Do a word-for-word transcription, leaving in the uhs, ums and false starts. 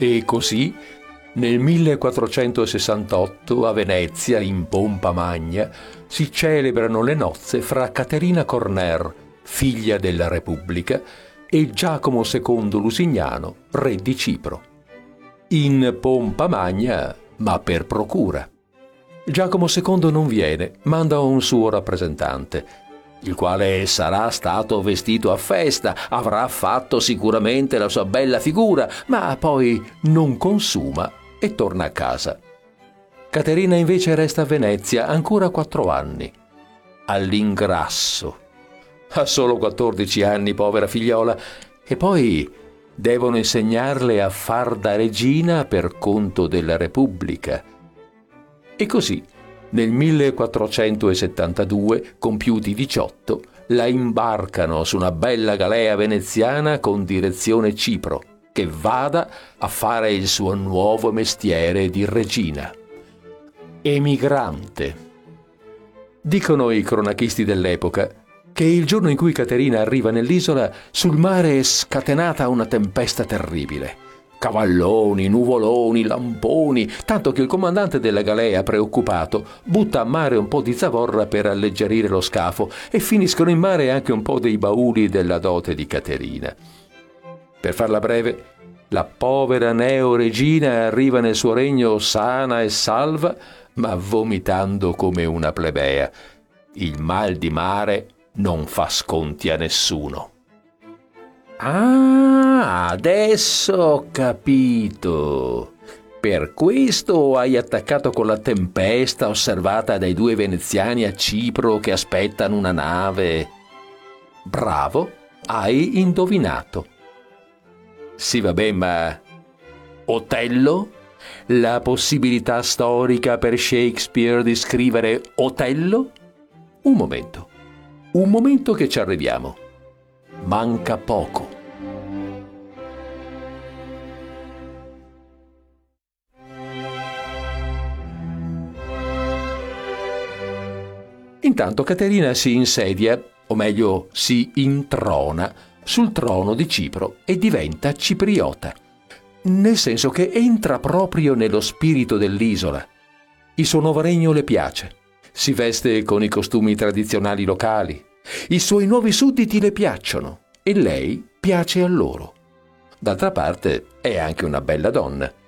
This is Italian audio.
E così, nel millequattrocentosessantotto, a Venezia, in pompa magna, si celebrano le nozze fra Caterina Corner, figlia della Repubblica, e Giacomo secondo Lusignano, re di Cipro. In pompa magna, ma per procura. Giacomo secondo non viene, manda un suo rappresentante, il quale sarà stato vestito a festa, avrà fatto sicuramente la sua bella figura, ma poi non consuma e torna a casa. Caterina invece resta a Venezia ancora quattro anni, all'ingrasso. Ha solo quattordici anni, povera figliola, e poi devono insegnarle a far da regina per conto della Repubblica. E così, nel millequattrocentosettantadue, compiuti diciotto, la imbarcano su una bella galea veneziana con direzione Cipro, che vada a fare il suo nuovo mestiere di regina. Emigrante. Dicono i cronachisti dell'epoca che il giorno in cui Caterina arriva nell'isola, sul mare è scatenata una tempesta terribile. Cavalloni, nuvoloni, lamponi, tanto che il comandante della galea, preoccupato, butta a mare un po' di zavorra per alleggerire lo scafo e finiscono in mare anche un po' dei bauli della dote di Caterina. Per farla breve, la povera neo-regina arriva nel suo regno sana e salva, ma vomitando come una plebea. Il mal di mare non fa sconti a nessuno. Ah, adesso ho capito. Per questo hai attaccato con la tempesta osservata dai due veneziani a Cipro che aspettano una nave. Bravo, hai indovinato. Sì, vabbè, ma Otello? La possibilità storica per Shakespeare di scrivere Otello? Un momento. Un momento che ci arriviamo. Manca poco. Intanto Caterina si insedia, o meglio si introna, sul trono di Cipro e diventa cipriota. Nel senso che entra proprio nello spirito dell'isola. Il suo nuovo regno le piace. Si veste con i costumi tradizionali locali. I suoi nuovi sudditi le piacciono e lei piace a loro. D'altra parte è anche una bella donna.